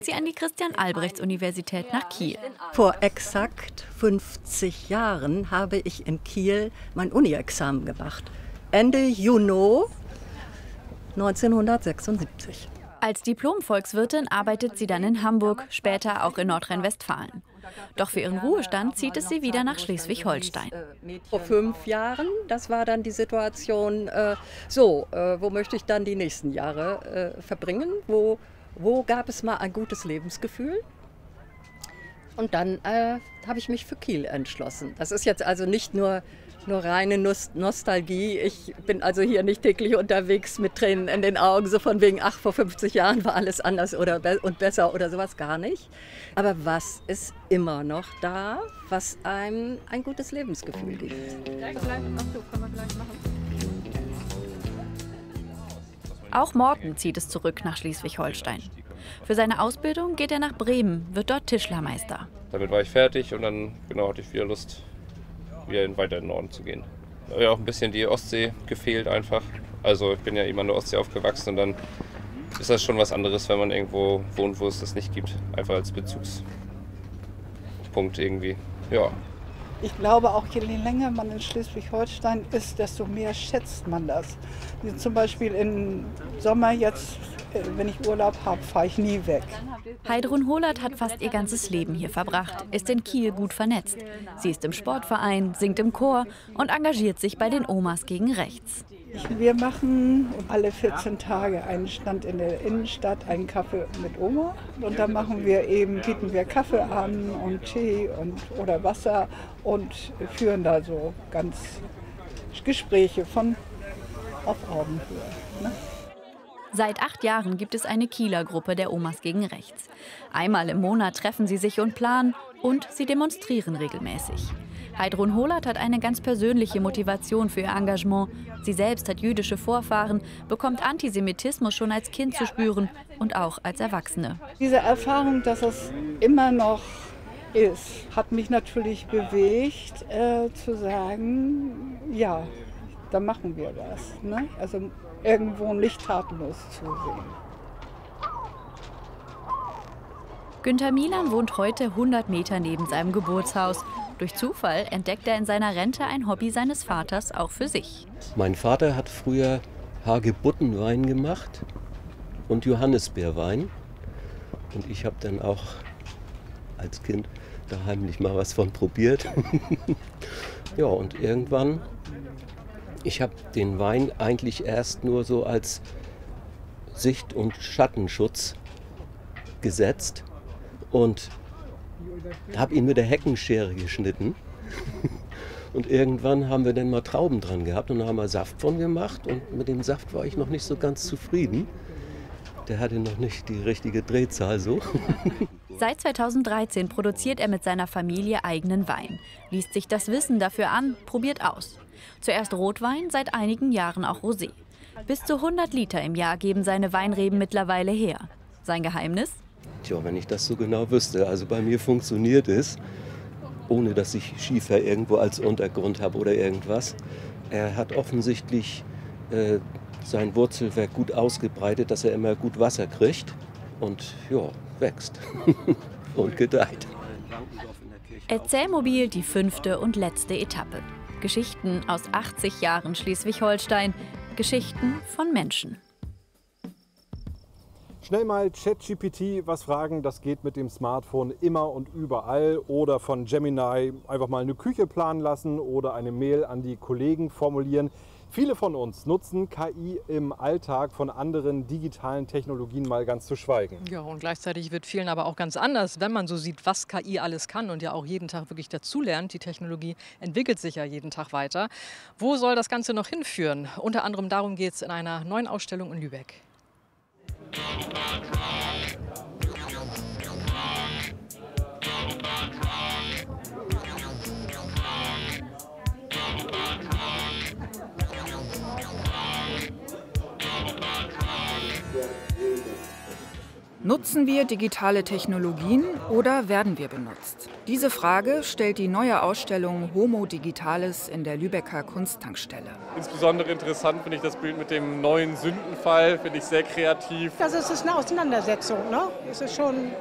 Sie an die Christian-Albrechts-Universität nach Kiel. Vor exakt 50 Jahren habe ich in Kiel mein Uni-Examen gemacht. Ende Juni 1976. Als Diplom-Volkswirtin arbeitet sie dann in Hamburg, später auch in Nordrhein-Westfalen. Doch für ihren Ruhestand zieht es sie wieder nach Schleswig-Holstein. Vor 5 Jahren, das war dann die Situation, wo möchte ich dann die nächsten Jahre verbringen? Wo gab es mal ein gutes Lebensgefühl? Und dann habe ich mich für Kiel entschlossen. Das ist jetzt also nicht nur reine Nostalgie. Ich bin also hier nicht täglich unterwegs mit Tränen in den Augen, so von wegen, ach, vor 50 Jahren war alles anders und besser oder sowas, gar nicht. Aber was ist immer noch da, was einem ein gutes Lebensgefühl gibt? Auch Morten zieht es zurück nach Schleswig-Holstein. Für seine Ausbildung geht er nach Bremen, wird dort Tischlermeister. Damit war ich fertig und dann hatte ich wieder Lust, wieder weiter in den Norden zu gehen. Da hat ja auch ein bisschen die Ostsee gefehlt einfach. Also ich bin ja immer an der Ostsee aufgewachsen und dann ist das schon was anderes, wenn man irgendwo wohnt, wo es das nicht gibt. Einfach als Bezugspunkt irgendwie, ja. Ich glaube auch, je länger man in Schleswig-Holstein ist, desto mehr schätzt man das. Wie zum Beispiel im Sommer jetzt, wenn ich Urlaub habe, fahre ich nie weg. Heidrun Holert hat fast ihr ganzes Leben hier verbracht, ist in Kiel gut vernetzt. Sie ist im Sportverein, singt im Chor und engagiert sich bei den Omas gegen Rechts. Wir machen alle 14 Tage einen Stand in der Innenstadt, einen Kaffee mit Oma. Und da bieten wir Kaffee an und Tee oder Wasser und führen da so ganz Gespräche auf Augenhöhe. Ne? Seit 8 Jahren gibt es eine Kieler Gruppe der Omas gegen Rechts. Einmal im Monat treffen sie sich und planen und sie demonstrieren regelmäßig. Heidrun Holert hat eine ganz persönliche Motivation für ihr Engagement. Sie selbst hat jüdische Vorfahren, bekommt Antisemitismus schon als Kind zu spüren und auch als Erwachsene. Diese Erfahrung, dass es immer noch ist, hat mich natürlich bewegt, zu sagen, ja, da machen wir was. Ne? Also irgendwo nicht tatenlos zu sehen. Günter Milan wohnt heute 100 Meter neben seinem Geburtshaus. Durch Zufall entdeckt er in seiner Rente ein Hobby seines Vaters auch für sich. Mein Vater hat früher Hagebuttenwein gemacht und Johannisbeerwein. Und ich habe dann auch als Kind da heimlich mal was von probiert. Ja, und irgendwann, ich habe den Wein eigentlich erst nur so als Sicht- und Schattenschutz gesetzt und habe ihn mit der Heckenschere geschnitten. Und irgendwann haben wir dann mal Trauben dran gehabt und da haben wir Saft von gemacht. Und mit dem Saft war ich noch nicht so ganz zufrieden. Der hatte noch nicht die richtige Drehzahl so. Seit 2013 produziert er mit seiner Familie eigenen Wein. Liest sich das Wissen dafür an, probiert aus. Zuerst Rotwein, seit einigen Jahren auch Rosé. Bis zu 100 Liter im Jahr geben seine Weinreben mittlerweile her. Sein Geheimnis? Tja, wenn ich das so genau wüsste. Also bei mir funktioniert es, ohne dass ich Schiefer irgendwo als Untergrund habe oder irgendwas. Er hat offensichtlich sein Wurzelwerk gut ausgebreitet, dass er immer gut Wasser kriegt und ja, wächst und gedeiht. Erzählmobil die 5. und letzte Etappe. Geschichten aus 80 Jahren Schleswig-Holstein. Geschichten von Menschen. Schnell mal ChatGPT was fragen, das geht mit dem Smartphone immer und überall. Oder von Gemini einfach mal eine Küche planen lassen oder eine Mail an die Kollegen formulieren. Viele von uns nutzen KI im Alltag, von anderen digitalen Technologien mal ganz zu schweigen. Ja, und gleichzeitig wird vielen aber auch ganz anders, wenn man so sieht, was KI alles kann und ja auch jeden Tag wirklich dazulernt. Die Technologie entwickelt sich ja jeden Tag weiter. Wo soll das Ganze noch hinführen? Unter anderem darum geht es in einer neuen Ausstellung in Lübeck. Nutzen wir digitale Technologien oder werden wir benutzt? Diese Frage stellt die neue Ausstellung Homo Digitalis in der Lübecker Kunsttankstelle. Insbesondere interessant finde ich das Bild mit dem neuen Sündenfall, finde ich sehr kreativ. Das ist eine Auseinandersetzung, ne? Es ist schon